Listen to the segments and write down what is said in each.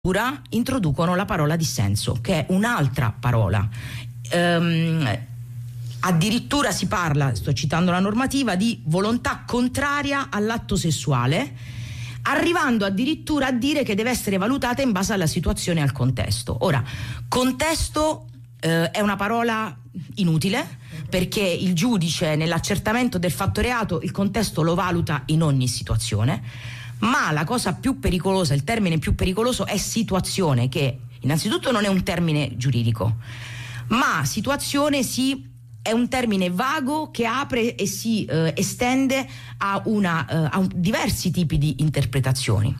introducono la parola dissenso, che è un'altra parola. Addirittura si parla, sto citando la normativa, di volontà contraria all'atto sessuale, arrivando addirittura a dire che deve essere valutata in base alla situazione e al contesto. Ora, contesto è una parola inutile, perché il giudice nell'accertamento del fatto reato il contesto lo valuta in ogni situazione. Ma la cosa più pericolosa, il termine più pericoloso è situazione, che innanzitutto non è un termine giuridico, ma situazione è un termine vago che apre e si estende a diversi tipi di interpretazioni.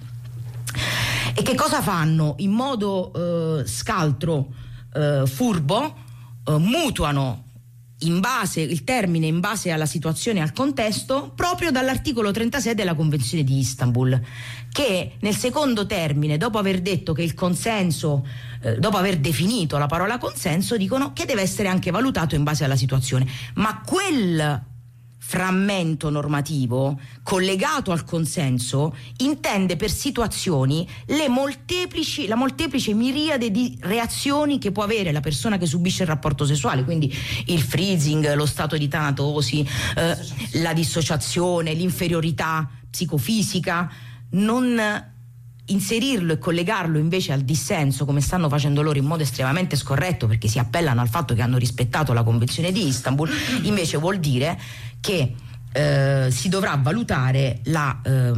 E che cosa fanno? In modo scaltro, furbo, mutuano il termine in base alla situazione e al contesto, proprio dall'articolo 36 della Convenzione di Istanbul, che nel secondo termine, dopo aver detto che il consenso, dopo aver definito la parola consenso, dicono che deve essere anche valutato in base alla situazione. Ma quel frammento normativo collegato al consenso intende per situazioni la molteplice miriade di reazioni che può avere la persona che subisce il rapporto sessuale, quindi il freezing, lo stato di tanatosi, la dissociazione, l'inferiorità psicofisica. Non inserirlo e collegarlo invece al dissenso, come stanno facendo loro in modo estremamente scorretto, perché si appellano al fatto che hanno rispettato la Convenzione di Istanbul, invece vuol dire che si dovrà valutare la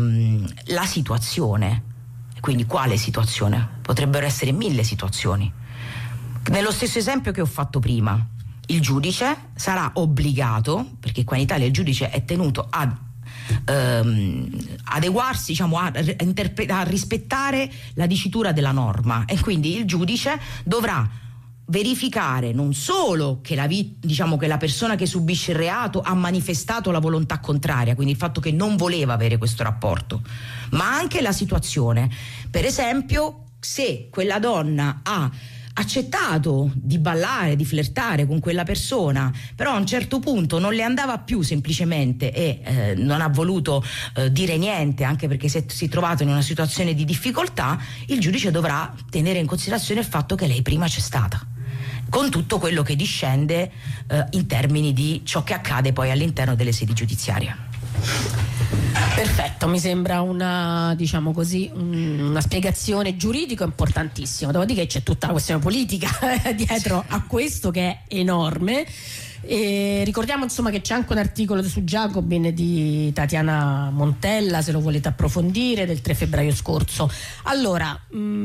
situazione. Quindi quale situazione? Potrebbero essere 1000 situazioni. Nello stesso esempio che ho fatto prima, il giudice sarà obbligato, perché qua in Italia il giudice è tenuto ad adeguarsi, diciamo, a rispettare la dicitura della norma, e quindi il giudice dovrà verificare non solo che la persona che subisce il reato ha manifestato la volontà contraria, quindi il fatto che non voleva avere questo rapporto, ma anche la situazione. Per esempio, se quella donna ha accettato di ballare, di flirtare con quella persona, però a un certo punto non le andava più semplicemente e non ha voluto dire niente, anche perché si è trovato in una situazione di difficoltà, il giudice dovrà tenere in considerazione il fatto che lei prima c'è stata, con tutto quello che discende in termini di ciò che accade poi all'interno delle sedi giudiziarie. Perfetto, mi sembra una spiegazione giuridica importantissima. Dopodiché c'è tutta la questione politica dietro a questo, che è enorme. E ricordiamo insomma che c'è anche un articolo su Jacobin di Tatiana Montella, se lo volete approfondire, del 3 febbraio scorso. Allora,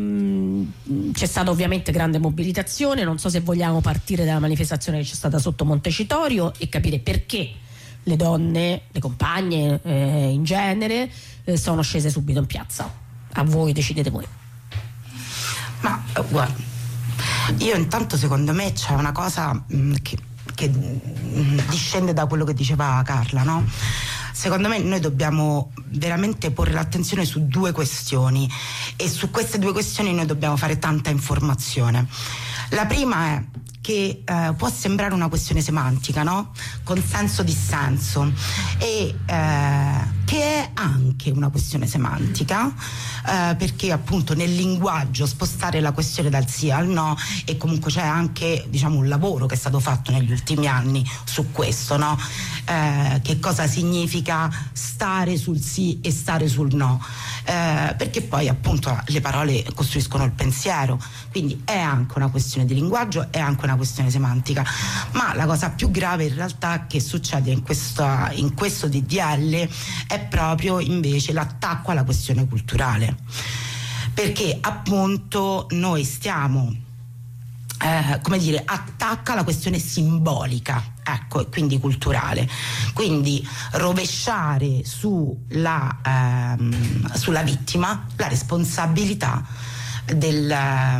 c'è stata ovviamente grande mobilitazione, non so se vogliamo partire dalla manifestazione che c'è stata sotto Montecitorio e capire perché le donne, le compagne in genere, sono scese subito in piazza. A voi, decidete voi. Ma guarda, io intanto secondo me c'è una cosa che discende da quello che diceva Carla, no? Secondo me noi dobbiamo veramente porre l'attenzione su due questioni, e su queste due questioni noi dobbiamo fare tanta informazione. La prima è che può sembrare una questione semantica, no? Consenso-dissenso, e che è anche una questione semantica, perché appunto nel linguaggio spostare la questione dal sì al no, e comunque c'è anche, diciamo, un lavoro che è stato fatto negli ultimi anni su questo, no? Che cosa significa stare sul sì e stare sul no, perché poi appunto le parole costruiscono il pensiero, quindi è anche una questione di linguaggio, è anche una questione semantica. Ma la cosa più grave in realtà che succede in questo DDL è proprio invece l'attacco alla questione culturale, perché appunto noi stiamo attacca la questione simbolica, ecco, e quindi culturale, quindi rovesciare sulla vittima la responsabilità del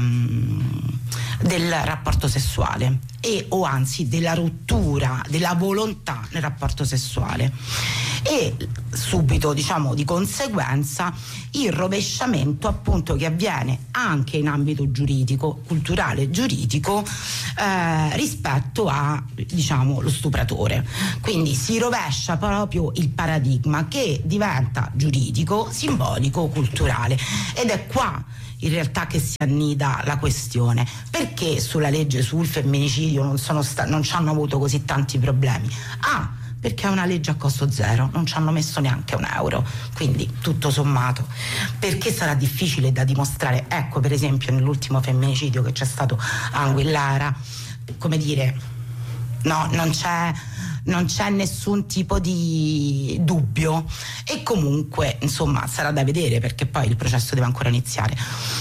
rapporto sessuale, o anzi della rottura della volontà nel rapporto sessuale. e subito, diciamo, di conseguenza il rovesciamento appunto che avviene anche in ambito giuridico, culturale giuridico, rispetto a, diciamo, lo stupratore. Quindi si rovescia proprio il paradigma, che diventa giuridico, simbolico, culturale, ed è qua in realtà che si annida la questione. Perché sulla legge sul femminicidio non ci hanno avuto così tanti problemi? Perché è una legge a costo zero, non ci hanno messo neanche €1, quindi tutto sommato. Perché sarà difficile da dimostrare? Ecco, per esempio nell'ultimo femminicidio che c'è stato a Anguillara, come dire, no, non c'è nessun tipo di dubbio, e comunque insomma sarà da vedere, perché poi il processo deve ancora iniziare.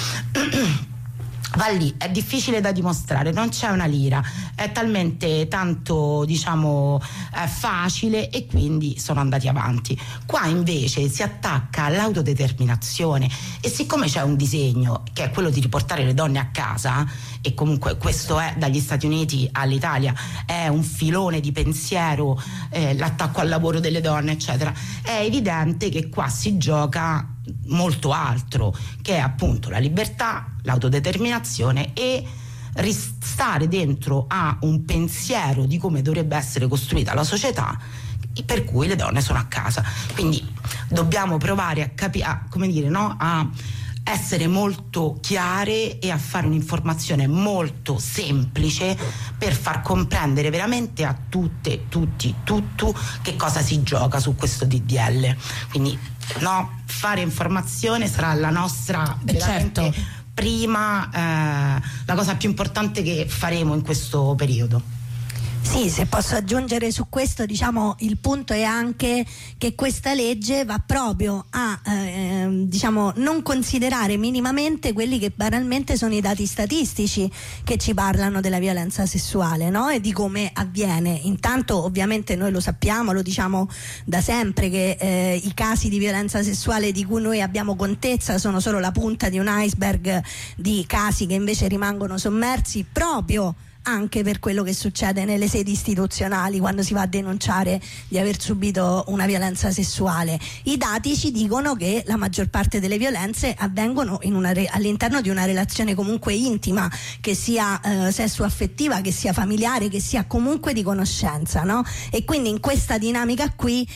Va lì, è difficile da dimostrare, non c'è una lira, è talmente tanto, diciamo, facile, e quindi sono andati avanti. Qua invece si attacca all'autodeterminazione, e siccome c'è un disegno che è quello di riportare le donne a casa, e comunque questo è, dagli Stati Uniti all'Italia, è un filone di pensiero, l'attacco al lavoro delle donne eccetera, è evidente che qua si gioca molto altro, che è appunto la libertà, l'autodeterminazione e ristare dentro a un pensiero di come dovrebbe essere costruita la società, per cui le donne sono a casa. Quindi dobbiamo provare a capire, come dire, no? A essere molto chiare e a fare un'informazione molto semplice per far comprendere veramente a tutte, tutti, tutto che cosa si gioca su questo DDL. Quindi no, fare informazione sarà la nostra veramente prima, la cosa più importante che faremo in questo periodo. Sì, se posso aggiungere su questo, diciamo, il punto è anche che questa legge va proprio a diciamo, non considerare minimamente quelli che banalmente sono i dati statistici che ci parlano della violenza sessuale, no? E di come avviene. Intanto ovviamente noi lo sappiamo, lo diciamo da sempre, che i casi di violenza sessuale di cui noi abbiamo contezza sono solo la punta di un iceberg di casi che invece rimangono sommersi, proprio anche per quello che succede nelle sedi istituzionali quando si va a denunciare di aver subito una violenza sessuale. I dati ci dicono che la maggior parte delle violenze avvengono all'interno di una relazione comunque intima, che sia sessuaffettiva, che sia familiare, che sia comunque di conoscenza, no? E quindi in questa dinamica qui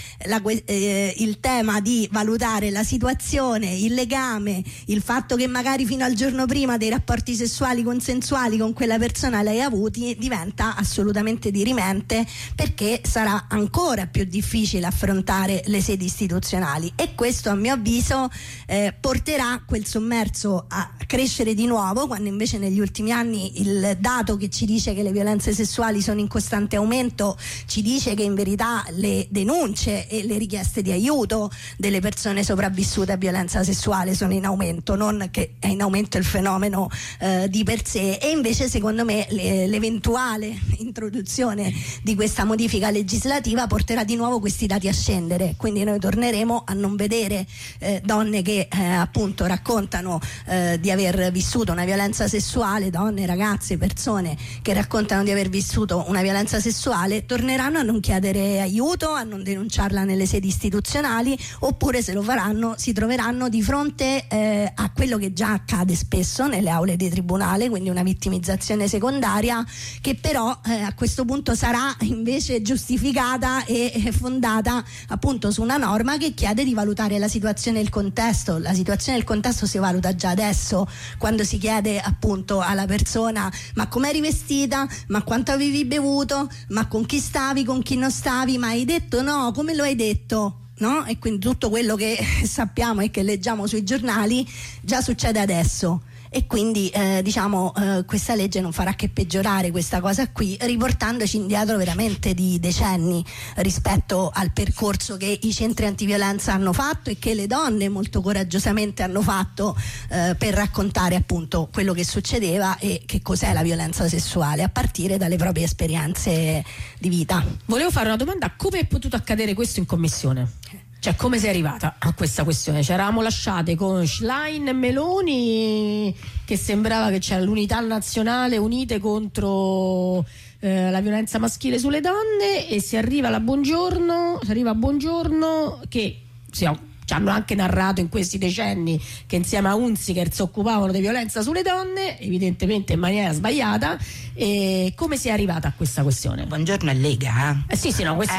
il tema di valutare la situazione, il legame, il fatto che magari fino al giorno prima dei rapporti sessuali consensuali con quella persona l'hai avuto, diventa assolutamente dirimente, perché sarà ancora più difficile affrontare le sedi istituzionali, e questo a mio avviso porterà quel sommerso a crescere di nuovo, quando invece negli ultimi anni il dato che ci dice che le violenze sessuali sono in costante aumento ci dice che in verità le denunce e le richieste di aiuto delle persone sopravvissute a violenza sessuale sono in aumento, non che è in aumento il fenomeno di per sé. E invece secondo me l'eventuale introduzione di questa modifica legislativa porterà di nuovo questi dati a scendere, quindi noi torneremo a non vedere donne che appunto raccontano di aver vissuto una violenza sessuale, donne, ragazze, persone che raccontano di aver vissuto una violenza sessuale, torneranno a non chiedere aiuto, a non denunciarla nelle sedi istituzionali, oppure se lo faranno si troveranno di fronte a quello che già accade spesso nelle aule di tribunale, quindi una vittimizzazione secondaria che però a questo punto sarà invece giustificata e fondata appunto su una norma che chiede di valutare la situazione e il contesto. La situazione e il contesto si valuta già adesso, quando si chiede appunto alla persona: ma com'eri vestita, ma quanto avevi bevuto, ma con chi stavi, con chi non stavi, ma hai detto no, come lo hai detto, no? E quindi tutto quello che sappiamo e che leggiamo sui giornali già succede adesso. E quindi questa legge non farà che peggiorare questa cosa qui, riportandoci indietro veramente di decenni rispetto al percorso che i centri antiviolenza hanno fatto e che le donne molto coraggiosamente hanno fatto per raccontare appunto quello che succedeva e che cos'è la violenza sessuale, a partire dalle proprie esperienze di vita. Volevo fare una domanda: come è potuto accadere questo in commissione? Cioè, come sei arrivata a questa questione? Ci eravamo lasciate con Schlein e Meloni, che sembrava che c'era l'unità nazionale unite contro la violenza maschile sulle donne, e si arriva a Buongiorno che ci hanno anche narrato in questi decenni che insieme a Hunziker si occupavano di violenza sulle donne, evidentemente in maniera sbagliata. E come si è arrivata a questa questione? Buongiorno è Lega, sì, no, questo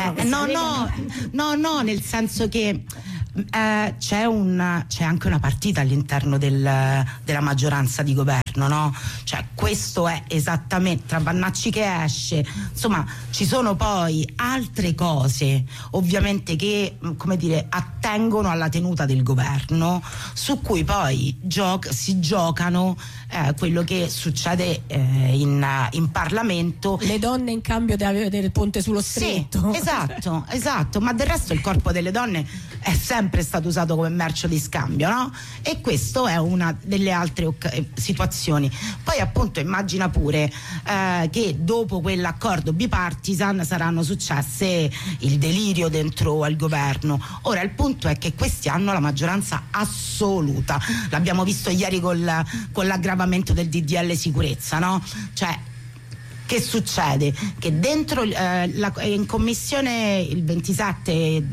no, nel senso che c'è anche una partita all'interno della maggioranza di governo, no? Cioè, questo è esattamente tra Vannacci che esce, insomma ci sono poi altre cose ovviamente che, come dire, attengono alla tenuta del governo, su cui poi si giocano quello che succede in Parlamento. Le donne in cambio del ponte sullo stretto. Sì, esatto, ma del resto il corpo delle donne è sempre stato usato come merce di scambio, no? E questo è una delle altre situazioni. Poi appunto immagina pure che dopo quell'accordo bipartisan saranno successe il delirio dentro al governo. Ora il punto è che questi hanno la maggioranza assoluta, l'abbiamo visto ieri con l'aggravamento del DDL sicurezza, no? Cioè, che succede? Che dentro in commissione il 27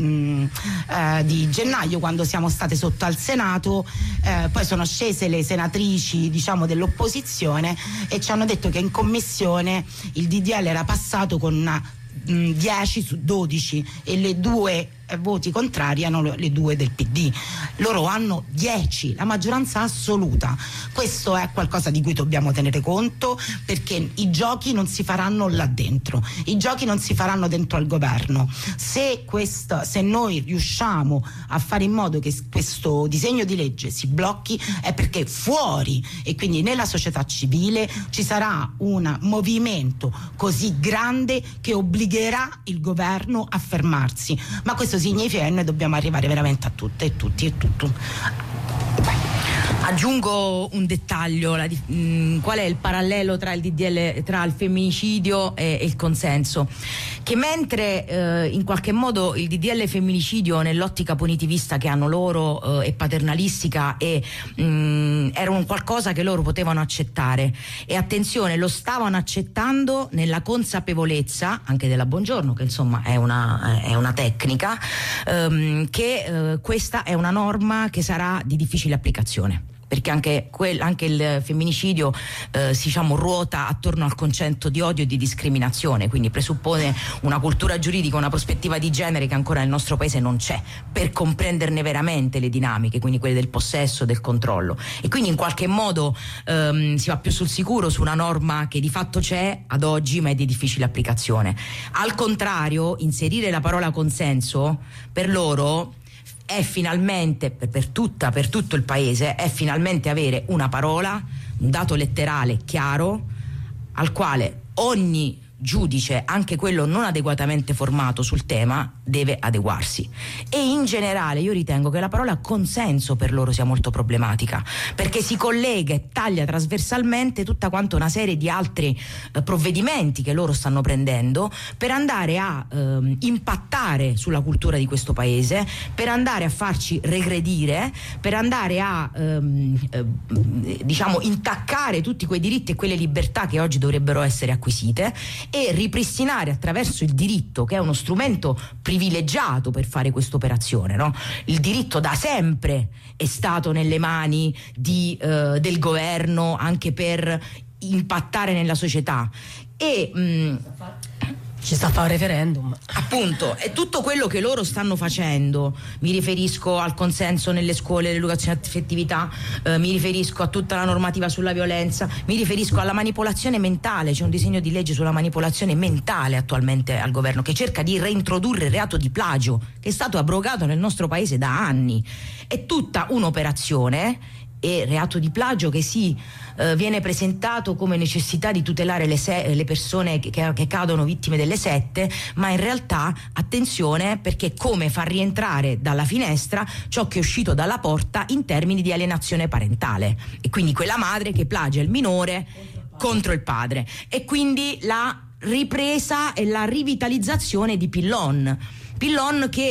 di gennaio, quando siamo state sotto al Senato, poi sono scese le senatrici, diciamo, dell'opposizione e ci hanno detto che in commissione il DDL era passato con 10 su 12 e le 2 voti contrari erano le 2 del PD. Loro hanno 10, la maggioranza assoluta. Questo è qualcosa di cui dobbiamo tenere conto, perché i giochi non si faranno là dentro, i giochi non si faranno dentro al governo. Se noi riusciamo a fare in modo che questo disegno di legge si blocchi, è perché fuori, e quindi nella società civile, ci sarà un movimento così grande che obbligherà il governo a fermarsi. Ma questo significa che noi dobbiamo arrivare veramente a tutte e tutti e tutto. Aggiungo un dettaglio, qual è il parallelo tra il DDL, tra il femminicidio e il consenso? Che mentre in qualche modo il DDL femminicidio, nell'ottica punitivista che hanno loro e paternalistica, era un qualcosa che loro potevano accettare, e attenzione, lo stavano accettando nella consapevolezza anche della Buongiorno, che insomma è una tecnica, che questa è una norma che sarà di difficile applicazione, perché anche il femminicidio ruota attorno al concetto di odio e di discriminazione, quindi presuppone una cultura giuridica, una prospettiva di genere che ancora nel nostro paese non c'è, per comprenderne veramente le dinamiche, quindi quelle del possesso, del controllo, e quindi in qualche modo si va più sul sicuro su una norma che di fatto c'è ad oggi ma è di difficile applicazione. Al contrario, inserire la parola consenso per loro è finalmente, per tutto il paese, è finalmente avere una parola, un dato letterale chiaro al quale ogni giudice, anche quello non adeguatamente formato sul tema, deve adeguarsi. E in generale io ritengo che la parola consenso per loro sia molto problematica, perché si collega e taglia trasversalmente tutta quanta una serie di altri provvedimenti che loro stanno prendendo per andare a impattare sulla cultura di questo paese, per andare a farci regredire, per andare a intaccare tutti quei diritti e quelle libertà che oggi dovrebbero essere acquisite, e ripristinare attraverso il diritto, che è uno strumento privilegiato per fare questa operazione, no? Il diritto da sempre è stato nelle mani del governo, anche per impattare nella società, e ci sta a fare referendum, appunto, è tutto quello che loro stanno facendo. Mi riferisco al consenso nelle scuole, l'educazione all'affettività, mi riferisco a tutta la normativa sulla violenza, mi riferisco alla manipolazione mentale. C'è un disegno di legge sulla manipolazione mentale attualmente al governo, che cerca di reintrodurre il reato di plagio, che è stato abrogato nel nostro paese da anni. È tutta un'operazione, e reato di plagio che viene presentato come necessità di tutelare le persone che cadono vittime delle sette, ma in realtà attenzione, perché come far rientrare dalla finestra ciò che è uscito dalla porta in termini di alienazione parentale, e quindi quella madre che plagia il minore contro il padre, e quindi la ripresa e la rivitalizzazione di Pillon che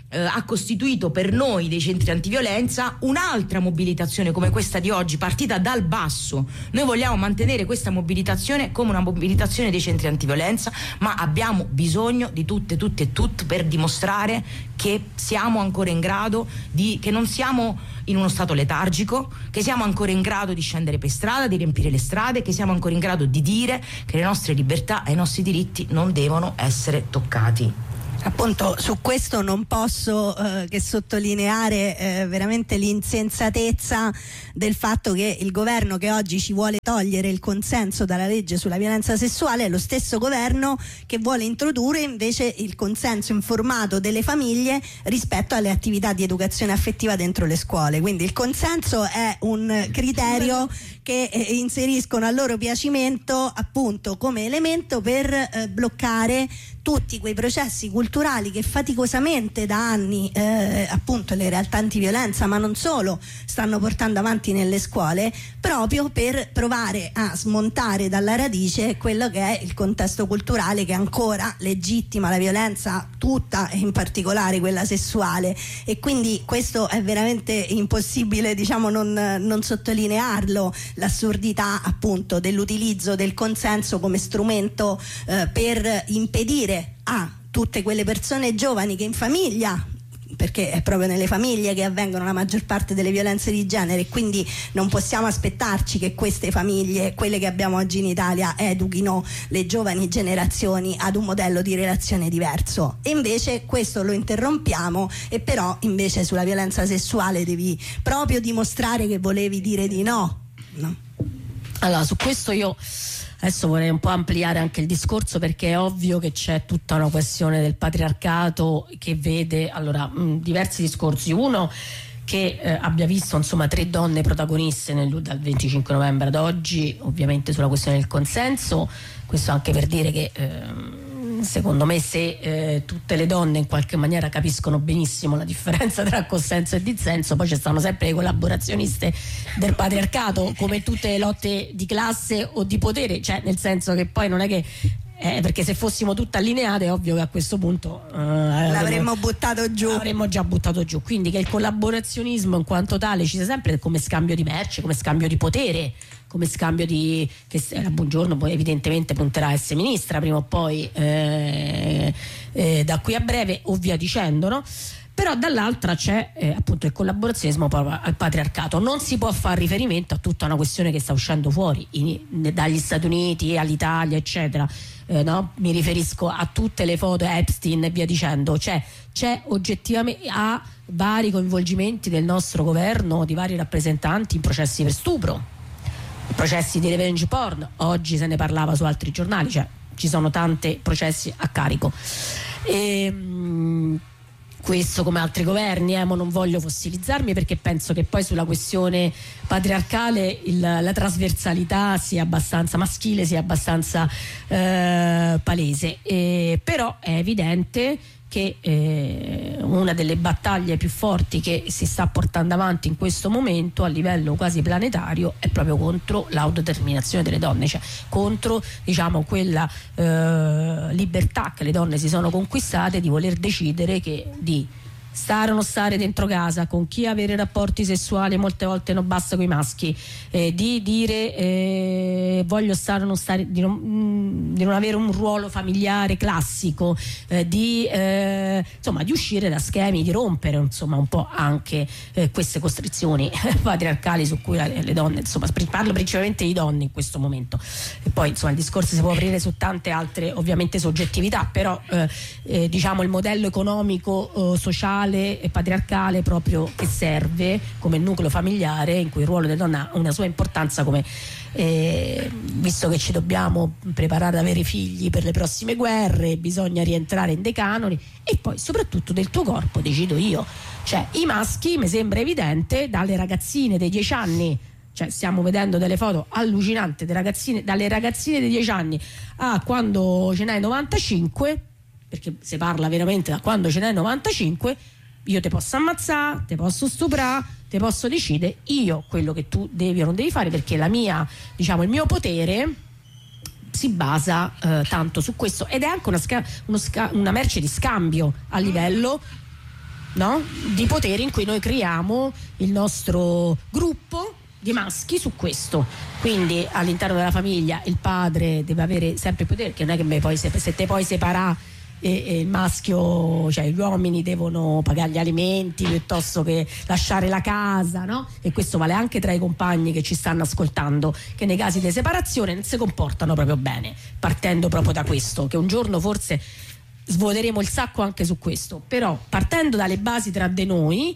ha costituito per noi dei centri antiviolenza un'altra mobilitazione come questa di oggi, partita dal basso. Noi vogliamo mantenere questa mobilitazione come una mobilitazione dei centri antiviolenza, ma abbiamo bisogno di tutte e tutti per dimostrare che siamo ancora in grado che non siamo in uno stato letargico, che siamo ancora in grado di scendere per strada, di riempire le strade, che siamo ancora in grado di dire che le nostre libertà e i nostri diritti non devono essere toccati. Appunto, su questo non posso che sottolineare veramente l'insensatezza del fatto che il governo che oggi ci vuole togliere il consenso dalla legge sulla violenza sessuale è lo stesso governo che vuole introdurre invece il consenso informato delle famiglie rispetto alle attività di educazione affettiva dentro le scuole. Quindi il consenso è un criterio che inseriscono a loro piacimento, appunto, come elemento per bloccare tutti quei processi culturali che faticosamente da anni appunto le realtà antiviolenza, ma non solo, stanno portando avanti nelle scuole, proprio per provare a smontare dalla radice quello che è il contesto culturale che ancora legittima la violenza tutta, e in particolare quella sessuale. E quindi questo è veramente impossibile, diciamo, non sottolinearlo, l'assurdità appunto dell'utilizzo del consenso come strumento per impedire a tutte quelle persone giovani che in famiglia, perché è proprio nelle famiglie che avvengono la maggior parte delle violenze di genere, quindi non possiamo aspettarci che queste famiglie, quelle che abbiamo oggi in Italia, educhino le giovani generazioni ad un modello di relazione diverso. E invece questo lo interrompiamo, e però invece sulla violenza sessuale devi proprio dimostrare che volevi dire di no. Allora, su questo io adesso vorrei un po' ampliare anche il discorso, perché è ovvio che c'è tutta una questione del patriarcato che vede diversi discorsi. Uno, che abbia visto insomma 3 donne protagoniste dal 25 novembre ad oggi, ovviamente sulla questione del consenso. Questo anche per dire che secondo me se tutte le donne in qualche maniera capiscono benissimo la differenza tra consenso e dissenso, poi ci stanno sempre le collaborazioniste del patriarcato, come tutte le lotte di classe o di potere, cioè nel senso che poi non è che perché se fossimo tutte allineate è ovvio che a questo punto l'avremmo buttato giù, l'avremmo già buttato giù. Quindi che il collaborazionismo in quanto tale ci sia sempre come scambio di merce, come scambio di potere, come scambio di che la Bongiorno poi evidentemente punterà a essere ministra prima o poi da qui a breve, o via dicendo, no? Però dall'altra c'è appunto il collaborazionismo al patriarcato. Non si può fare riferimento a tutta una questione che sta uscendo fuori dagli Stati Uniti all'Italia, eccetera. No? Mi riferisco a tutte le foto Epstein e via dicendo. C'è oggettivamente a vari coinvolgimenti del nostro governo, di vari rappresentanti in processi per stupro, processi di revenge porn. Oggi se ne parlava su altri giornali, cioè ci sono tanti processi a carico. Questo come altri governi, ma non voglio fossilizzarmi, perché penso che poi sulla questione patriarcale la trasversalità sia abbastanza maschile, sia abbastanza palese, però è evidente che una delle battaglie più forti che si sta portando avanti in questo momento a livello quasi planetario è proprio contro l'autodeterminazione delle donne, cioè contro, diciamo, quella libertà che le donne si sono conquistate di voler decidere di stare o non stare dentro casa, con chi avere rapporti sessuali, molte volte non basta coi maschi, di dire voglio stare o non stare, di non avere un ruolo familiare classico, di uscire da schemi, di rompere insomma un po' anche queste costrizioni patriarcali su cui le donne, insomma parlo principalmente di donne in questo momento, e poi insomma il discorso si può aprire su tante altre ovviamente soggettività, però diciamo il modello economico sociale e patriarcale proprio che serve come nucleo familiare, in cui il ruolo della donna ha una sua importanza, come visto che ci dobbiamo preparare ad avere figli per le prossime guerre, bisogna rientrare in dei canoni, e poi soprattutto del tuo corpo decido io, cioè i maschi mi sembra evidente dalle ragazzine dei 10 anni, cioè stiamo vedendo delle foto allucinanti dalle ragazzine dei 10 anni a quando ce n'hai 95, perché si parla veramente da quando ce n'hai 95, io ti posso ammazzare, ti posso stuprare, ti posso decidere io quello che tu devi o non devi fare, perché la mia, diciamo, il mio potere si basa tanto su questo, ed è anche una merce di scambio a livello no? Di potere in cui noi creiamo il nostro gruppo di maschi su questo. Quindi all'interno della famiglia il padre deve avere sempre il potere, che non è che poi se te poi separa e il maschio, cioè gli uomini devono pagare gli alimenti piuttosto che lasciare la casa, no? E questo vale anche tra i compagni che ci stanno ascoltando, che nei casi di separazione non si comportano proprio bene, partendo proprio da questo, che un giorno forse svuoteremo il sacco anche su questo, però partendo dalle basi tra di noi,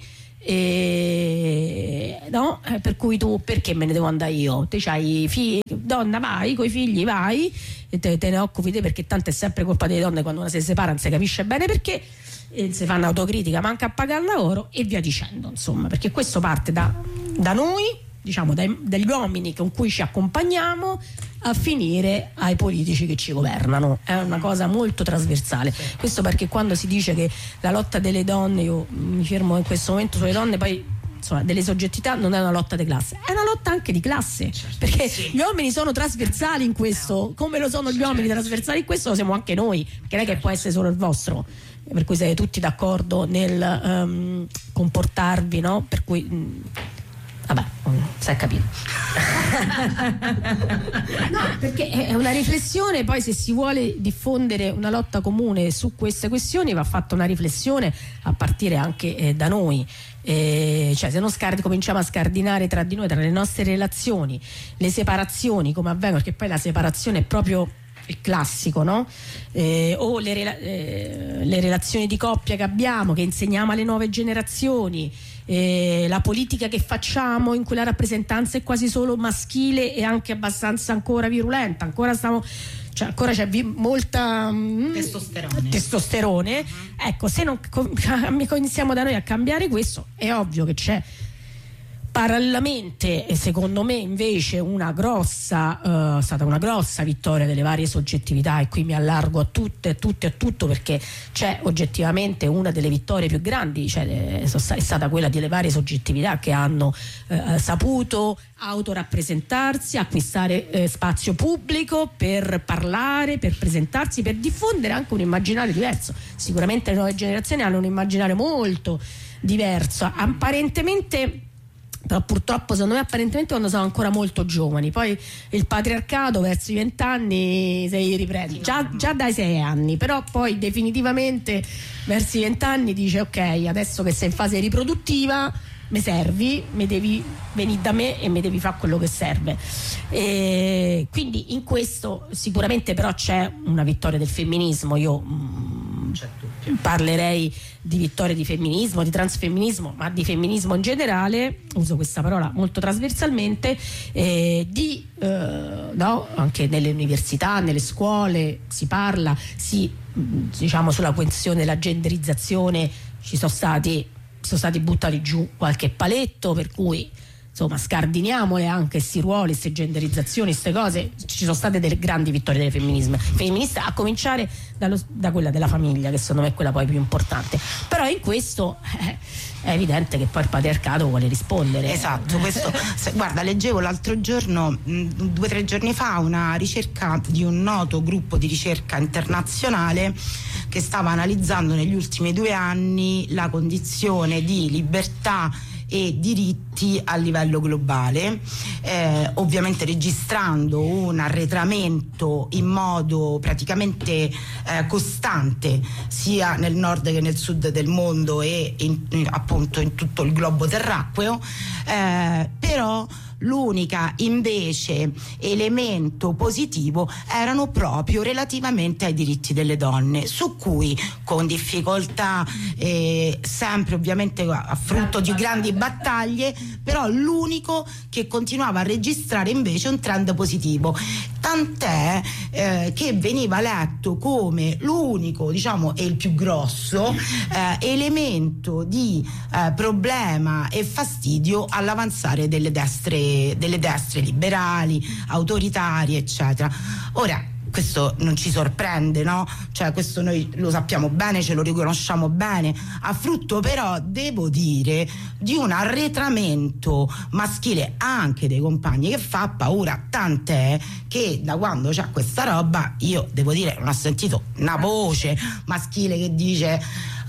no? Per cui tu, perché me ne devo andare io? Te c'hai figli, donna, vai coi figli, vai e te ne occupi te, perché tanto è sempre colpa delle donne, quando una si separa non si capisce bene perché, si fanno autocritica, manca a pagare il lavoro e via dicendo, insomma, perché questo parte da noi, diciamo dagli uomini con cui ci accompagniamo a finire ai politici che ci governano. È una cosa molto trasversale. Questo perché quando si dice che la lotta delle donne, io mi fermo in questo momento sulle donne, poi insomma delle soggettività, non è una lotta di classe, è una lotta anche di classe, perché gli uomini sono trasversali in questo, come lo sono gli uomini trasversali in questo, lo siamo anche noi, che non è che può essere solo il vostro, per cui siete tutti d'accordo nel comportarvi, no? Per cui vabbè, si è capito. No, perché è una riflessione, poi se si vuole diffondere una lotta comune su queste questioni va fatta una riflessione a partire anche da noi. Cioè se non cominciamo a scardinare tra di noi, tra le nostre relazioni, le separazioni come avvengono, perché poi la separazione è proprio il classico, no? O le relazioni di coppia che abbiamo, che insegniamo alle nuove generazioni, la politica che facciamo in cui la rappresentanza è quasi solo maschile e anche abbastanza ancora virulenta, ancora c'è molta testosterone. Ecco, se non iniziamo da noi a cambiare questo, è ovvio che c'è parallelamente, secondo me invece stata una grossa vittoria delle varie soggettività, e qui mi allargo a tutte e a tutto, perché c'è oggettivamente una delle vittorie più grandi, cioè è stata quella delle varie soggettività che hanno saputo autorappresentarsi, acquistare spazio pubblico per parlare, per presentarsi, per diffondere anche un immaginario diverso. Sicuramente le nuove generazioni hanno un immaginario molto diverso, apparentemente, però purtroppo secondo me apparentemente quando sono ancora molto giovani, poi il patriarcato verso i 20 anni si riprende, già dai 6 anni, però poi definitivamente verso i 20 anni dice ok, adesso che sei in fase riproduttiva mi servi, mi devi venire da me e mi devi fare quello che serve, e quindi in questo sicuramente però c'è una vittoria del femminismo. Io parlerei di vittoria di femminismo, di transfemminismo, ma di femminismo in generale, uso questa parola molto trasversalmente, no? Anche nelle università, nelle scuole si parla, diciamo sulla questione della genderizzazione sono stati buttati giù qualche paletto, per cui insomma scardiniamole anche questi ruoli, queste genderizzazioni, queste cose. Ci sono state delle grandi vittorie delle femministe, a cominciare da quella della famiglia, che secondo me è quella poi più importante, però in questo è evidente che poi il patriarcato vuole rispondere. Esatto, questo guarda, leggevo l'altro giorno, 2 o 3 giorni fa, una ricerca di un noto gruppo di ricerca internazionale che stava analizzando negli ultimi 2 anni la condizione di libertà e diritti a livello globale, ovviamente registrando un arretramento in modo praticamente costante sia nel nord che nel sud del mondo e appunto in tutto il globo terracqueo, però l'unica invece elemento positivo erano proprio relativamente ai diritti delle donne, su cui con difficoltà, sempre ovviamente a frutto di grandi battaglie, però l'unico che continuava a registrare invece un trend positivo, tant'è che veniva letto come l'unico, diciamo, e il più grosso elemento di problema e fastidio all'avanzare delle destre liberali, autoritarie, eccetera. Ora, questo non ci sorprende, no? Cioè, questo noi lo sappiamo bene, ce lo riconosciamo bene, a frutto però, devo dire, di un arretramento maschile anche dei compagni che fa paura, tant'è che da quando c'è questa roba io devo dire non ho sentito una voce maschile che dice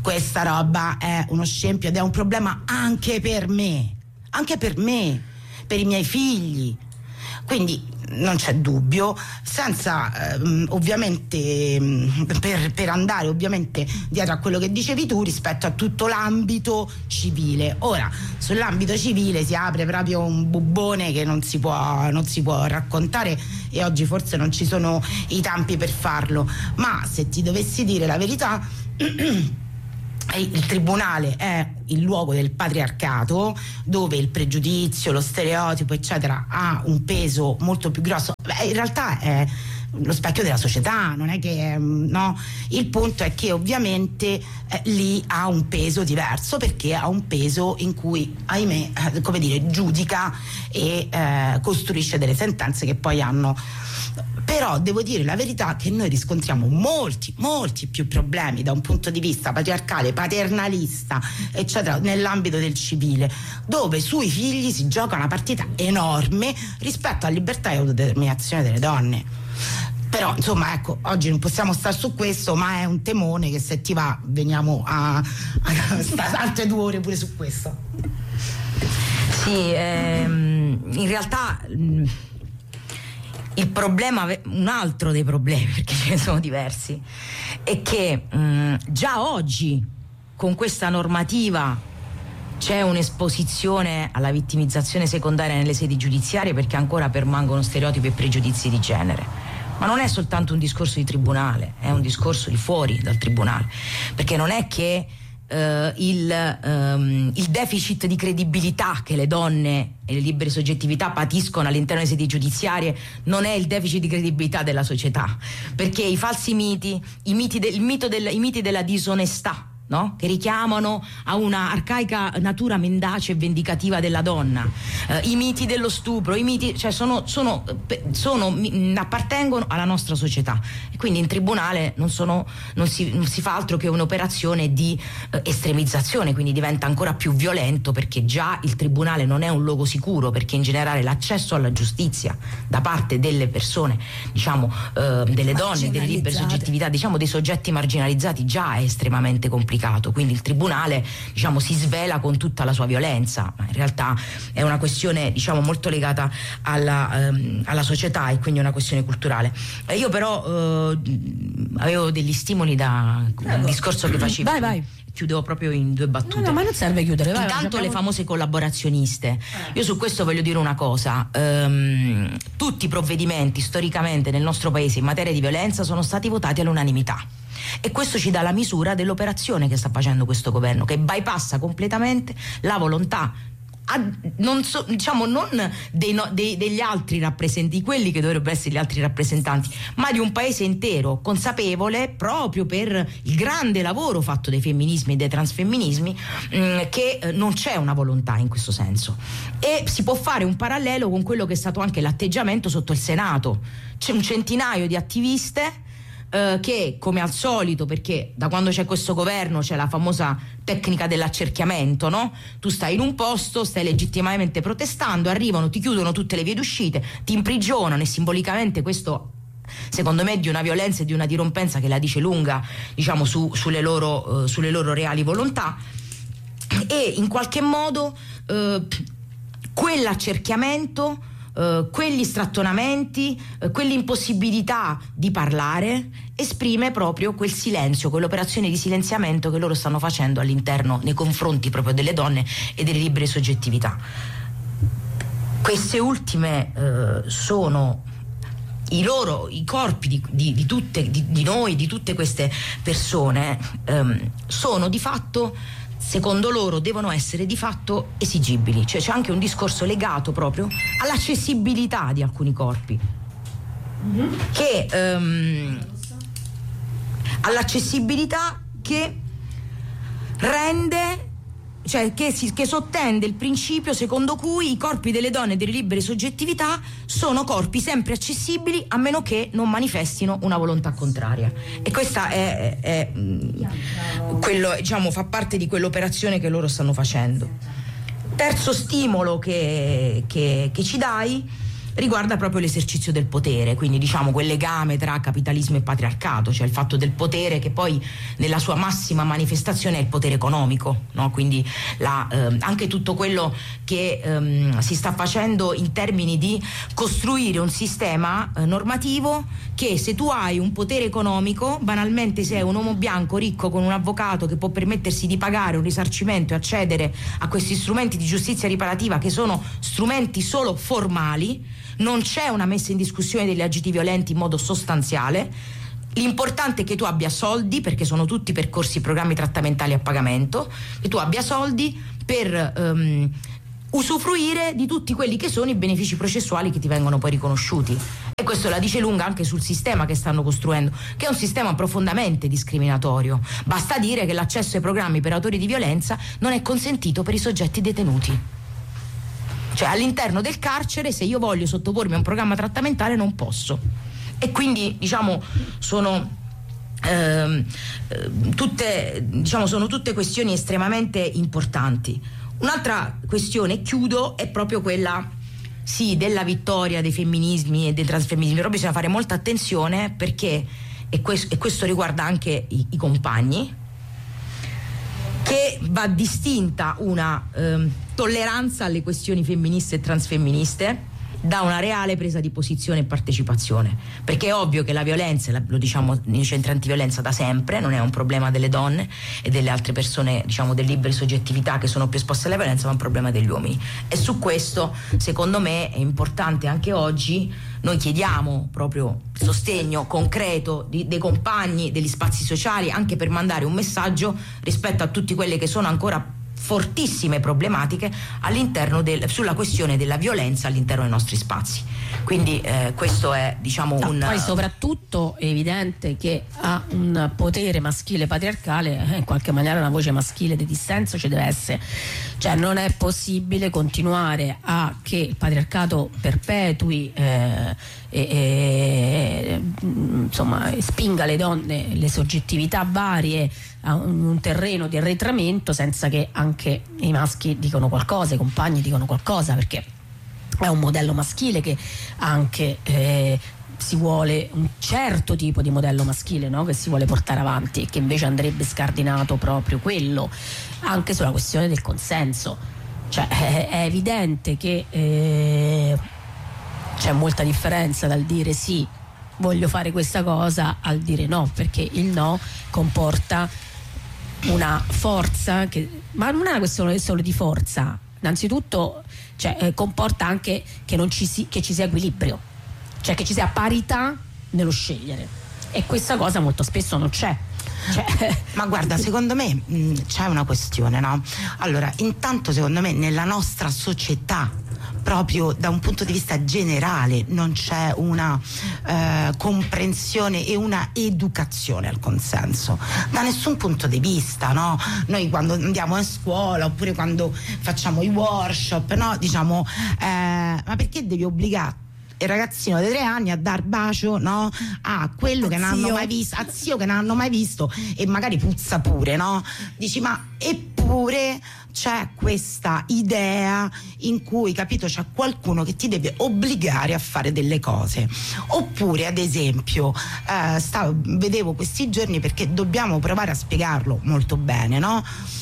questa roba è uno scempio ed è un problema anche per me, per i miei figli. Quindi non c'è dubbio, senza ovviamente per andare ovviamente dietro a quello che dicevi tu rispetto a tutto l'ambito civile. Ora, sull'ambito civile si apre proprio un bubbone che non si può raccontare, e oggi forse non ci sono i tempi per farlo, ma se ti dovessi dire la verità il tribunale è il luogo del patriarcato, dove il pregiudizio, lo stereotipo eccetera ha un peso molto più grosso. In realtà è lo specchio della società, non è che no, il punto è che ovviamente lì ha un peso diverso, perché ha un peso in cui, ahimè, come dire, giudica e costruisce delle sentenze che poi hanno. Però devo dire la verità che noi riscontriamo molti più problemi da un punto di vista patriarcale, paternalista eccetera nell'ambito del civile, dove sui figli si gioca una partita enorme rispetto a libertà e autodeterminazione delle donne. Però insomma, ecco, oggi non possiamo stare su questo, ma è un temone che, se ti va, veniamo a stare altre 2 ore pure su questo. Sì, in realtà il problema, un altro dei problemi, perché ce ne sono diversi, è che già oggi con questa normativa c'è un'esposizione alla vittimizzazione secondaria nelle sedi giudiziarie, perché ancora permangono stereotipi e pregiudizi di genere. Ma non è soltanto un discorso di tribunale, è un discorso di fuori dal tribunale, perché non è che il deficit di credibilità che le donne e le libere soggettività patiscono all'interno delle sedi giudiziarie non è il deficit di credibilità della società, perché i falsi miti, i miti della disonestà, no? Che richiamano a una arcaica natura mendace e vendicativa della donna, i miti dello stupro, i miti, cioè appartengono alla nostra società, e quindi in tribunale non si fa altro che un'operazione di estremizzazione, quindi diventa ancora più violento, perché già il tribunale non è un luogo sicuro, perché in generale l'accesso alla giustizia da parte delle persone, diciamo delle donne, delle libere soggettività, diciamo dei soggetti marginalizzati, già è estremamente complicato. Quindi il tribunale, diciamo, si svela con tutta la sua violenza, ma in realtà è una questione, diciamo, molto legata alla società, e quindi è una questione culturale. Io però avevo degli stimoli da un discorso che facevi. Vai. Chiudevo proprio in 2 battute. No, ma non serve chiudere. Intanto le famose collaborazioniste. Io su questo voglio dire una cosa. Tutti i provvedimenti storicamente nel nostro paese in materia di violenza sono stati votati all'unanimità. E questo ci dà la misura dell'operazione che sta facendo questo governo, che bypassa completamente la volontà non degli altri rappresentanti, quelli che dovrebbero essere gli altri rappresentanti, ma di un paese intero consapevole, proprio per il grande lavoro fatto dai femminismi e dai transfemminismi, che non c'è una volontà in questo senso. E si può fare un parallelo con quello che è stato anche l'atteggiamento sotto il Senato. C'è un centinaio di attiviste che, come al solito, perché da quando c'è questo governo c'è la famosa tecnica dell'accerchiamento, no? Tu stai in un posto, stai legittimamente protestando, arrivano, ti chiudono tutte le vie d'uscite, ti imprigionano, e simbolicamente questo, secondo me, è di una violenza e di una dirompenza che la dice lunga, diciamo, sulle loro reali volontà. E in qualche modo quell'accerchiamento, quegli strattonamenti, quell'impossibilità di parlare esprime proprio quel silenzio, quell'operazione di silenziamento che loro stanno facendo all'interno, nei confronti proprio delle donne e delle libere soggettività. Queste ultime sono i corpi di noi, di tutte queste persone, sono di fatto, secondo loro, devono essere di fatto esigibili. Cioè c'è anche un discorso legato proprio all'accessibilità di alcuni corpi, che all'accessibilità che rende, cioè che sottende il principio secondo cui i corpi delle donne e delle libere soggettività sono corpi sempre accessibili, a meno che non manifestino una volontà contraria. E questa è quello, diciamo, fa parte di quell'operazione che loro stanno facendo. Terzo stimolo che ci dai riguarda proprio l'esercizio del potere, quindi diciamo quel legame tra capitalismo e patriarcato, cioè il fatto del potere che poi nella sua massima manifestazione è il potere economico, no? Quindi anche tutto quello che si sta facendo in termini di costruire un sistema normativo che, se tu hai un potere economico, banalmente sei un uomo bianco ricco con un avvocato che può permettersi di pagare un risarcimento e accedere a questi strumenti di giustizia riparativa, che sono strumenti solo formali, non c'è una messa in discussione degli agiti violenti in modo sostanziale. L'importante è che tu abbia soldi, perché sono tutti percorsi, programmi trattamentali a pagamento, che tu abbia soldi per usufruire di tutti quelli che sono i benefici processuali che ti vengono poi riconosciuti. E questo la dice lunga anche sul sistema che stanno costruendo, che è un sistema profondamente discriminatorio. Basta dire che l'accesso ai programmi per autori di violenza non è consentito per i soggetti detenuti. Cioè, all'interno del carcere, se io voglio sottopormi a un programma trattamentale, non posso. E quindi, diciamo, sono tutte questioni estremamente importanti. Un'altra questione, chiudo, è proprio quella, sì, della vittoria dei femminismi e dei transfemminismi. Però bisogna fare molta attenzione, perché, e questo riguarda anche i compagni, che va distinta una tolleranza alle questioni femministe e transfemministe da una reale presa di posizione e partecipazione, perché è ovvio che la violenza, lo diciamo nei centri antiviolenza da sempre, non è un problema delle donne e delle altre persone, diciamo, delle libere soggettività che sono più esposte alla violenza, ma è un problema degli uomini. E su questo, secondo me, è importante anche oggi. Noi chiediamo proprio il sostegno concreto dei compagni, degli spazi sociali, anche per mandare un messaggio rispetto a tutte quelle che sono ancora fortissime problematiche all'interno sulla questione della violenza all'interno dei nostri spazi. Quindi questo è, diciamo, poi soprattutto è evidente che ha un potere maschile patriarcale, in qualche maniera una voce maschile di dissenso ci deve essere. Cioè, non è possibile continuare a che il patriarcato perpetui insomma, spinga le donne, le soggettività varie a un terreno di arretramento, senza che anche i maschi dicano qualcosa, i compagni dicano qualcosa, perché è un modello maschile che anche si vuole, un certo tipo di modello maschile, no? Che si vuole portare avanti, e che invece andrebbe scardinato proprio quello, anche sulla questione del consenso. Cioè è evidente che c'è molta differenza dal dire sì, voglio fare questa cosa, al dire no, perché il no comporta una forza ma non è una questione solo di forza, innanzitutto, cioè, comporta anche che ci sia equilibrio, cioè che ci sia parità nello scegliere, e questa cosa molto spesso non c'è. Ma guarda, secondo me c'è una questione, no? Allora, intanto secondo me nella nostra società, proprio da un punto di vista generale, non c'è una comprensione e una educazione al consenso da nessun punto di vista, no? Noi quando andiamo a scuola, oppure quando facciamo i workshop, no? Diciamo ma perché devi obbligare il ragazzino di 3 anni a dar bacio, no? A quello che non hanno mai visto, a zio che non hanno mai visto, e magari puzza pure, no? Dici, ma eppure c'è questa idea in cui, capito, c'è qualcuno che ti deve obbligare a fare delle cose. Oppure, ad esempio, vedevo questi giorni, perché dobbiamo provare a spiegarlo molto bene, no?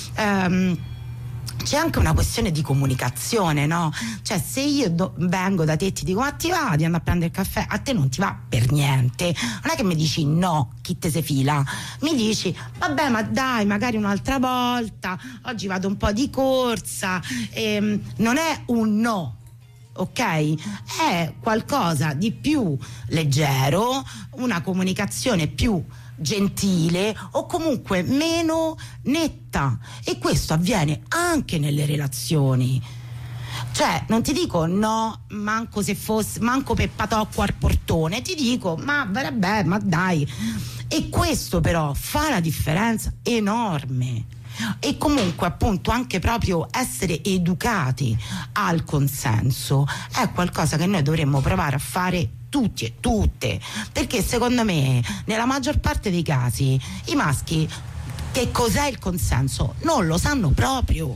C'è anche una questione di comunicazione, no? Cioè, se io vengo da te e ti dico, ma ti va di andare a prendere il caffè? A te non ti va per niente. Non è che mi dici no, chi te se fila. Mi dici, vabbè, ma dai, magari un'altra volta, oggi vado un po' di corsa. Non è un no, ok? È qualcosa di più leggero, una comunicazione più gentile, o comunque meno netta, e questo avviene anche nelle relazioni. Cioè, non ti dico no, manco Peppa Tocco al portone, ti dico ma vabbè, ma dai. E questo però fa la differenza enorme. E comunque, appunto, anche proprio essere educati al consenso è qualcosa che noi dovremmo provare a fare tutti e tutte, perché secondo me nella maggior parte dei casi i maschi che cos'è il consenso non lo sanno proprio,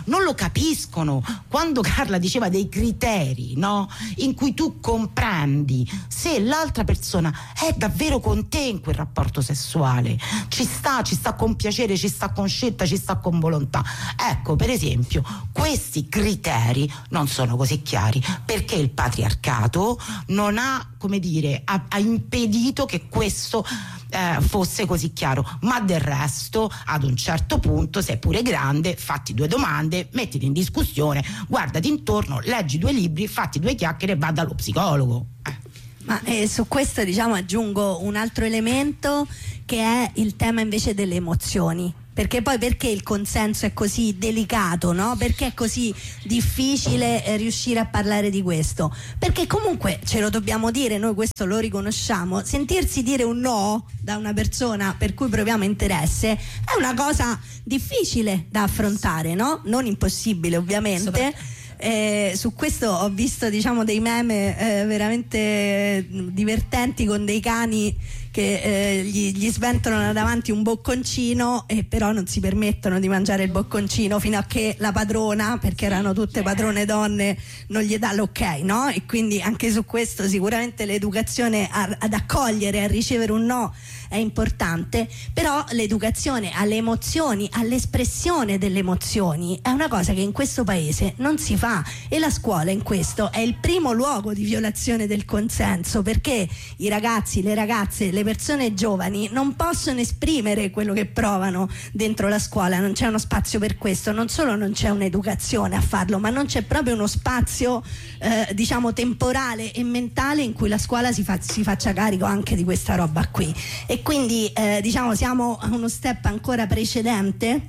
non lo capiscono. Quando Carla diceva dei criteri, no? In cui tu comprendi se l'altra persona è davvero con te in quel rapporto sessuale, ci sta con piacere, ci sta con scelta, ci sta con volontà. Ecco, per esempio, questi criteri non sono così chiari perché il patriarcato non ha, come dire, ha impedito che questo fosse così chiaro, ma del resto ad un certo punto sei pure grande, fatti 2 domande, mettiti in discussione, guardati intorno, leggi 2 libri, fatti 2 chiacchiere e va dallo psicologo. Ma su questo aggiungo un altro elemento che è il tema invece delle emozioni. Perché poi perché il consenso è così delicato, no? Perché è così difficile riuscire a parlare di questo? Perché comunque ce lo dobbiamo dire, noi questo lo riconosciamo, sentirsi dire un no da una persona per cui proviamo interesse è una cosa difficile da affrontare, no? Non impossibile ovviamente. Su questo ho visto dei meme veramente divertenti con dei cani che gli sventolano davanti un bocconcino e però non si permettono di mangiare il bocconcino fino a che la padrona, perché erano tutte padrone donne, non gli dà l'ok, no? E quindi anche su questo sicuramente l'educazione ad accogliere, a ricevere un no è importante, però l'educazione alle emozioni, all'espressione delle emozioni è una cosa che in questo paese non si fa, e la scuola in questo è il primo luogo di violazione del consenso, perché i ragazzi, le ragazze, le persone giovani non possono esprimere quello che provano dentro la scuola, non c'è uno spazio per questo, non solo non c'è un'educazione a farlo, ma non c'è proprio uno spazio temporale e mentale in cui la scuola si faccia carico anche di questa roba qui. E quindi siamo a uno step ancora precedente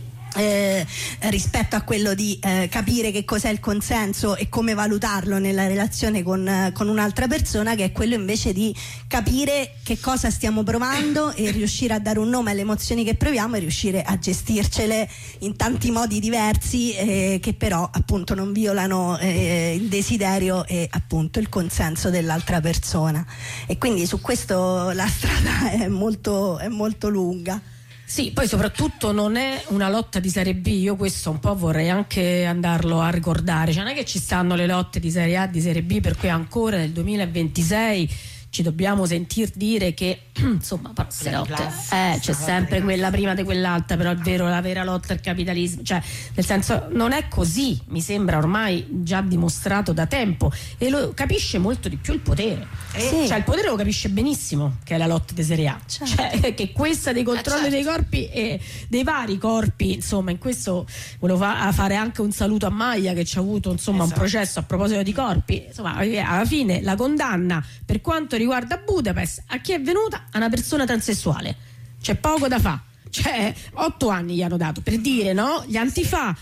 rispetto a quello di capire che cos'è il consenso e come valutarlo nella relazione con un'altra persona, che è quello invece di capire che cosa stiamo provando e riuscire a dare un nome alle emozioni che proviamo e riuscire a gestircele in tanti modi diversi che però appunto non violano il desiderio e appunto il consenso dell'altra persona. E quindi su questo la strada è molto lunga. Sì, poi soprattutto non è una lotta di Serie B, io questo un po' vorrei anche andarlo a ricordare, cioè non è che ci stanno le lotte di Serie A, di Serie B, per cui ancora nel 2026 ci dobbiamo sentir dire che insomma le lotte c'è sempre quella prima di quell'altra, però è vero, la vera lotta al capitalismo, cioè nel senso non è così, mi sembra ormai già dimostrato da tempo, e lo capisce molto di più il potere, cioè il potere lo capisce benissimo che è la lotta di Serie A, cioè che questa dei controlli dei corpi e dei vari corpi, insomma in questo volevo fare anche un saluto a Maglia che ci ha avuto insomma un processo a proposito di corpi, insomma alla fine la condanna per quanto riguarda Budapest a chi è venuta? A una persona transessuale, c'è poco da fare, cioè 8 anni gli hanno dato per dire, no? Gli antifa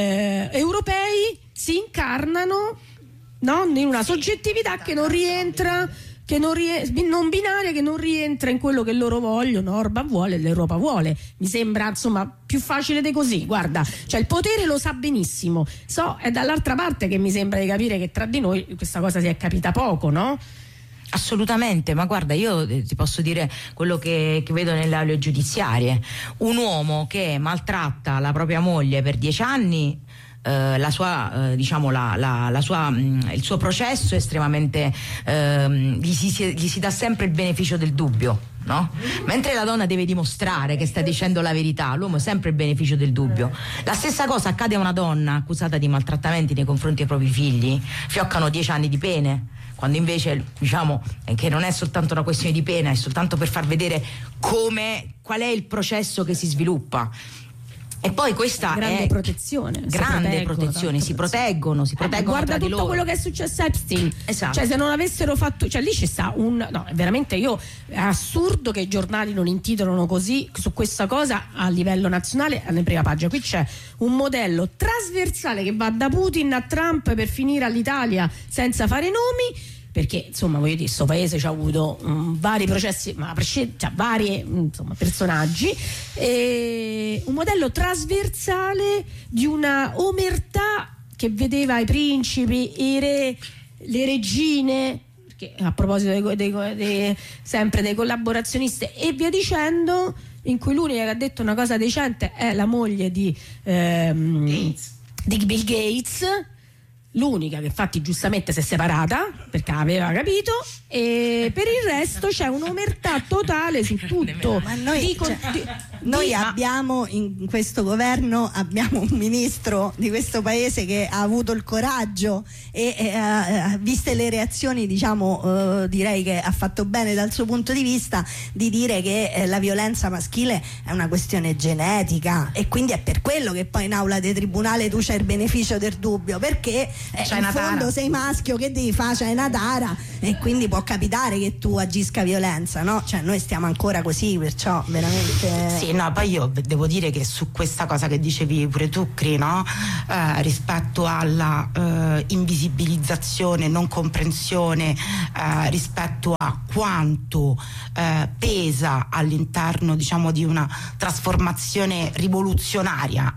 europei si incarnano, no? In una soggettività che non rientra, non binaria, che non rientra in quello che loro vogliono, Orban vuole, l'Europa vuole. Mi sembra insomma più facile di così, guarda, cioè il potere lo sa benissimo, è dall'altra parte che mi sembra di capire che tra di noi questa cosa si è capita poco, no? Assolutamente, ma guarda, io ti posso dire quello che vedo nelle aule giudiziarie: un uomo che maltratta la propria moglie per 10 anni, il suo processo è estremamente gli si dà sempre il beneficio del dubbio, no? Mentre la donna deve dimostrare che sta dicendo la verità, l'uomo ha sempre il beneficio del dubbio. La stessa cosa accade a una donna accusata di maltrattamenti nei confronti dei propri figli, fioccano 10 anni di pene, quando invece che non è soltanto una questione di pena, è soltanto per far vedere qual è il processo che si sviluppa. E poi questa grande è protezione, si proteggono guarda tra di tutto loro. Quello che è successo a Epstein, esatto. Cioè se non avessero fatto, cioè lì c'è sta veramente è assurdo che i giornali non intitolano così su questa cosa a livello nazionale alla prima pagina. Qui c'è un modello trasversale che va da Putin a Trump per finire all'Italia senza fare nomi, perché insomma voglio dire, questo paese ci ha avuto vari processi, vari personaggi, e un modello trasversale di una omertà che vedeva i principi, i re, le regine, che a proposito sempre dei collaborazionisti e via dicendo, in cui l'unica che ha detto una cosa decente è la moglie di di Bill Gates, l'unica che infatti giustamente si è separata perché aveva capito, e per il resto c'è un'omertà totale su tutto. Ma noi abbiamo in questo governo abbiamo un ministro di questo paese che ha avuto il coraggio e viste le reazioni, diciamo, direi che ha fatto bene dal suo punto di vista di dire che la violenza maschile è una questione genetica, e quindi è per quello che poi in aula di tribunale tu c'hai il beneficio del dubbio, perché in fondo sei maschio, che devi fare? C'hai una tara, e quindi può capitare che tu agisca violenza, no? Cioè noi stiamo ancora così, perciò veramente sì, no, poi io devo dire che su questa cosa che dicevi pure tu, Cri, no? Rispetto alla invisibilizzazione, non comprensione rispetto a quanto pesa all'interno, diciamo, di una trasformazione rivoluzionaria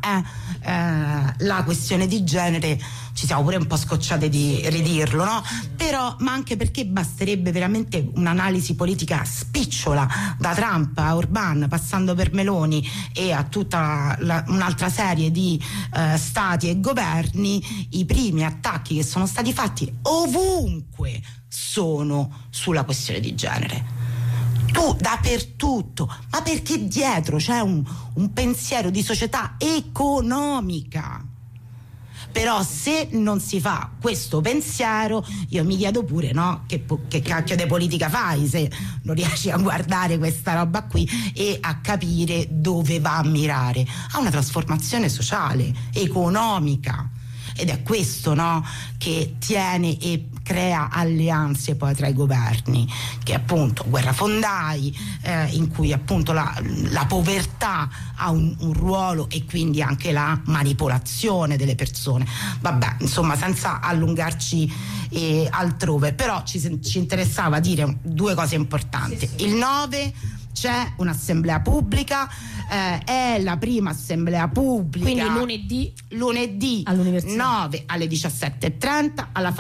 la questione di genere, ci siamo pure un po' scocciate di ridirlo, no? Però, ma anche perché basterebbe veramente un'analisi politica spicciola, da Trump a Orban, passando per Meloni e a tutta un'altra serie di stati e governi. I primi attacchi che sono stati fatti ovunque sono sulla questione di genere. Dappertutto, ma perché dietro c'è un pensiero di società economica. Però se non si fa questo pensiero, io mi chiedo pure, no, che cacchio di politica fai se non riesci a guardare questa roba qui e a capire dove va a mirare, a una trasformazione sociale, economica. Ed è questo, no, che tiene e crea alleanze poi tra i governi, che appunto guerrafondai, in cui appunto la povertà ha un ruolo, e quindi anche la manipolazione delle persone. Vabbè, insomma, senza allungarci altrove, però ci interessava dire due cose importanti. Sì. Il 9 c'è un'assemblea pubblica, è la prima assemblea pubblica, quindi lunedì all'università 9 alle 17:30 alle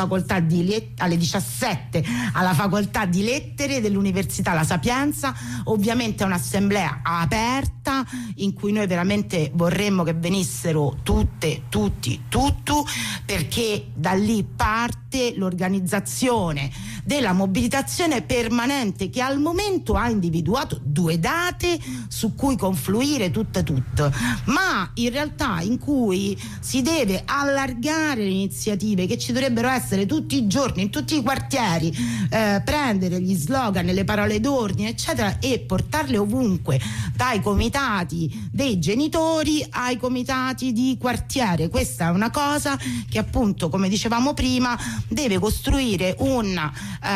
17 alla facoltà di lettere dell'Università La Sapienza. Ovviamente è un'assemblea aperta in cui noi veramente vorremmo che venissero tutti, perché da lì parte l'organizzazione della mobilitazione permanente, che al momento ha individuato 2 date su cui confluire tutte, ma in realtà in cui si deve allargare le iniziative, che ci dovrebbero essere tutti i giorni in tutti i quartieri, prendere gli slogan, le parole d'ordine eccetera e portarle ovunque, dai comitati dei genitori ai comitati di quartiere. Questa è una cosa che appunto, come dicevamo prima, deve costruire un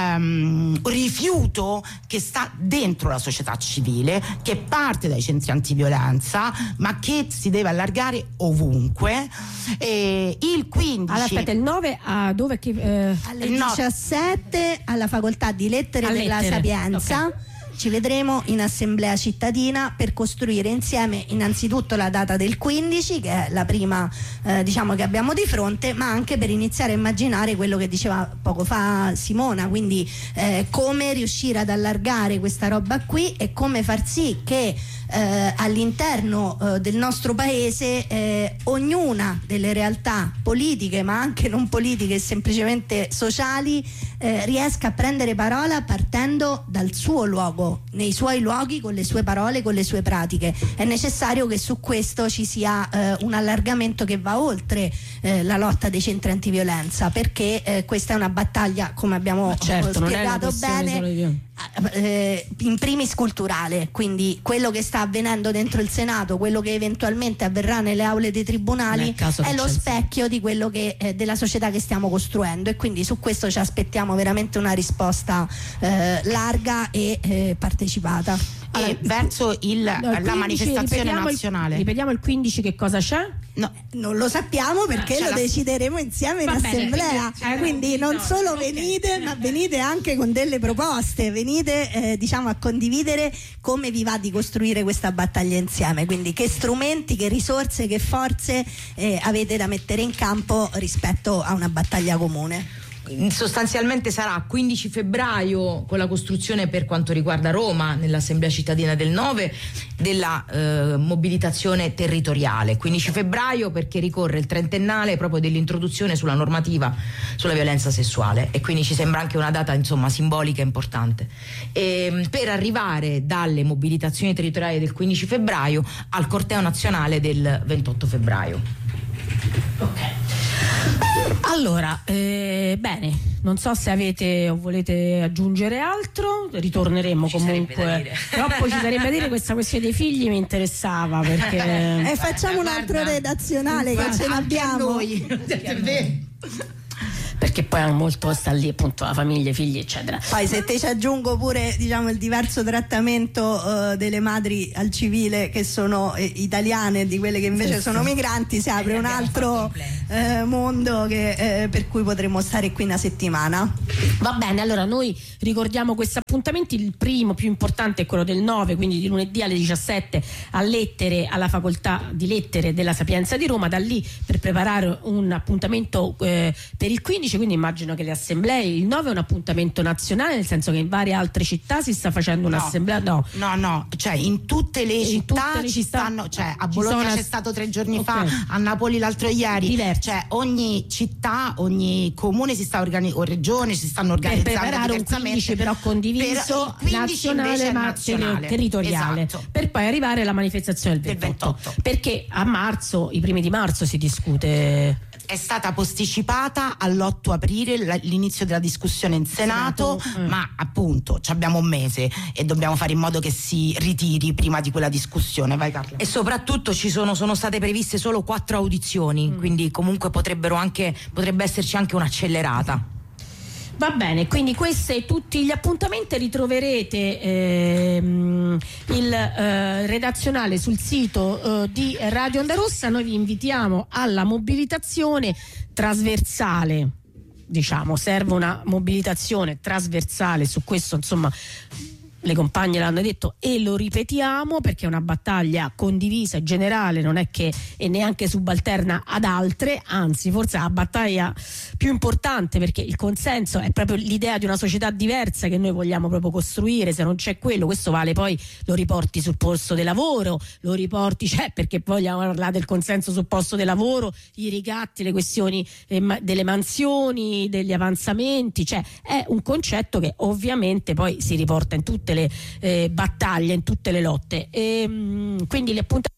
rifiuto che sta dentro la società civile, che parte dai centri antiviolenza, ma che si deve allargare ovunque. Il 15 aspetta, il 9 a dove? Alle 17 alla facoltà di lettere della Sapienza. Okay. Ci vedremo in assemblea cittadina per costruire insieme innanzitutto la data del 15, che è la prima diciamo che abbiamo di fronte, ma anche per iniziare a immaginare quello che diceva poco fa Simona, quindi come riuscire ad allargare questa roba qui e come far sì che all'interno del nostro paese ognuna delle realtà politiche, ma anche non politiche, semplicemente sociali, riesca a prendere parola partendo dal suo luogo, nei suoi luoghi, con le sue parole, con le sue pratiche. È necessario che su questo ci sia un allargamento che va oltre la lotta dei centri antiviolenza, perché questa è una battaglia, come abbiamo spiegato bene, in primis culturale, quindi quello che sta avvenendo dentro il Senato, quello che eventualmente avverrà nelle aule dei tribunali è lo specchio di quello che della società che stiamo costruendo, e quindi su questo ci aspettiamo veramente una risposta larga e partecipata. Allora, verso la manifestazione nazionale. Ripetiamo il 15 che cosa c'è? No, non lo sappiamo perché lo decideremo insieme in assemblea. Quindi non solo venite, ma venite anche con delle proposte, venite diciamo a condividere come vi va di costruire questa battaglia insieme, quindi che strumenti, che risorse, che forze avete da mettere in campo rispetto a una battaglia comune. sostanzialmente sarà 15 febbraio con la costruzione per quanto riguarda Roma nell'Assemblea cittadina del 9 della mobilitazione territoriale. 15 febbraio perché ricorre il trentennale proprio dell'introduzione sulla normativa sulla violenza sessuale, e quindi ci sembra anche una data insomma simbolica e importante, per arrivare dalle mobilitazioni territoriali del 15 febbraio al corteo nazionale del 28 febbraio. Ok. Allora, bene, non so se avete o volete aggiungere altro, ritorneremo comunque. Troppo ci sarebbe a dire, questa questione dei figli mi interessava perché... facciamo un altro redazionale che ce l'abbiamo. Noi. Perché poi molto sta lì appunto la famiglia, i figli eccetera. Poi se te ci aggiungo pure diciamo il diverso trattamento delle madri al civile che sono italiane e di quelle che invece sono migranti, si apre un altro mondo che, per cui potremmo stare qui una settimana. Va bene, allora noi ricordiamo questi appuntamenti. Il primo più importante è quello del 9, quindi di lunedì alle 17 a Lettere, alla facoltà di Lettere della Sapienza di Roma. Da lì per preparare un appuntamento per il 15, quindi immagino che le assemblee, il 9 è un appuntamento nazionale, nel senso che in varie altre città si sta facendo un'assemblea. No, cioè in tutte le città ci stanno, cioè a Bologna c'è stato 3 giorni fa, a Napoli l'altro ieri. Diverso. Cioè ogni città, ogni comune si sta o regione si stanno organizzando per preparare un 15 però condiviso, nazionale ma territoriale, esatto. Per poi arrivare alla manifestazione del 28. Perché a marzo, i primi di marzo si discute. È stata posticipata all'8 aprile l'inizio della discussione in Senato. Ma appunto abbiamo un mese e dobbiamo fare in modo che si ritiri prima di quella discussione. Vai Carla. E soprattutto sono state previste solo 4 audizioni, quindi comunque potrebbe esserci anche un'accelerata. Va bene, quindi questi e tutti gli appuntamenti ritroverete il redazionale sul sito di Radio Onda Rossa. Noi vi invitiamo alla mobilitazione trasversale, diciamo, serve una mobilitazione trasversale, su questo insomma le compagne l'hanno detto e lo ripetiamo perché è una battaglia condivisa e generale, non è che è neanche subalterna ad altre, anzi forse è la battaglia più importante, perché il consenso è proprio l'idea di una società diversa che noi vogliamo proprio costruire. Se non c'è quello, questo vale, poi lo riporti sul posto di lavoro, lo riporti, perché vogliamo parlare del consenso sul posto di lavoro, i ricatti, le questioni delle mansioni, degli avanzamenti, è un concetto che ovviamente poi si riporta in tutte le battaglie, in tutte le lotte, e quindi le appuntamenti